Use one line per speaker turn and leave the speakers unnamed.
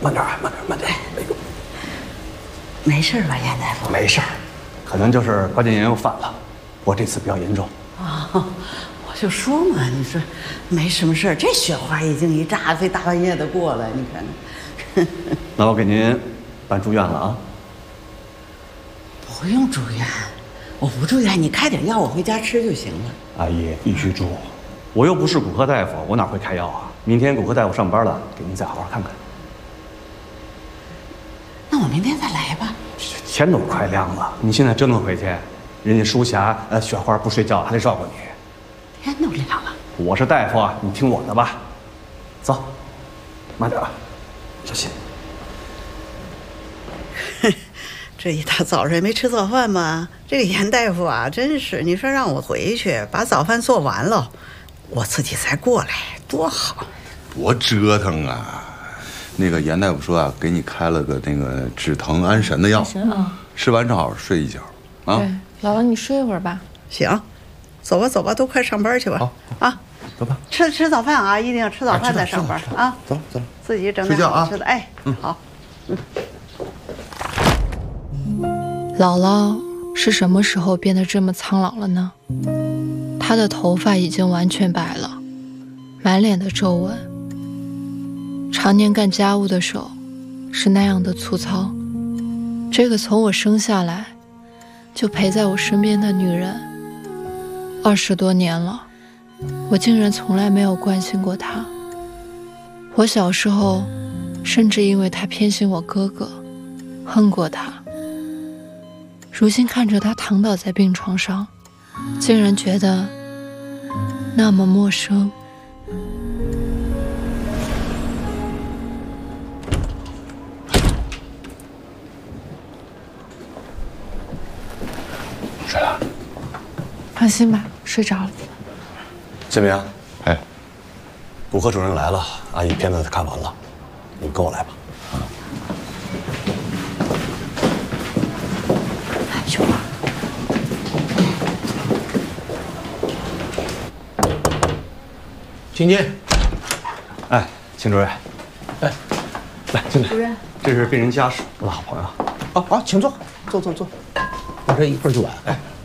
慢点啊，慢点，慢点。哎呦，
没事吧，严大夫？
没事儿，可能就是关节炎又犯了，不过这次比较严重。
啊，我就说嘛，你说没什么事儿，这雪花一惊一乍，非大半夜的过来，你看看。
那我给您办住院了啊。
不用住院，我不住院，你开点药，我回家吃就行了。
阿姨必须住，我又不是骨科大夫，我哪会开药啊？明天骨科大夫上班了，给您再好好看看。
那我明天再来吧。
天都快亮了，你现在真能回去？人家舒霞雪花不睡觉还得照顾你。
天都亮了，
我是大夫啊，你听我的吧。走，慢点啊，小心。
这一大早上也没吃早饭吗？这个严大夫啊，真是，你说让我回去把早饭做完了，我自己再过来，多好。
多折腾啊！那个严大夫说啊，给你开了个那个止疼安神的药，吃完正好睡一觉。啊，
对，姥姥你睡一会儿吧。
行，走吧走吧，都快上班去吧。
好，
啊，
走吧。
吃早饭啊，一定要吃早饭再上班啊。
走走，
自己整点好吃的。哎，好。
姥姥是什么时候变得这么苍老了呢？她的头发已经完全白了，满脸的皱纹，常年干家务的手是那样的粗糙。这个从我生下来就陪在我身边的女人，20多年了，我竟然从来没有关心过她。我小时候甚至因为她偏心我哥哥，恨过她。如今看着她躺倒在病床上，竟然觉得那么陌生。
睡了？
放心吧，睡着了。
建明，
哎，
骨科主任来了，阿姨片子看完了，你跟我来吧。
雪花，
请进。
哎，秦主任，
哎，
来进来。
主任，
这是病人家属，我的好朋友。
好，请坐，坐。我这一会儿就完。哎，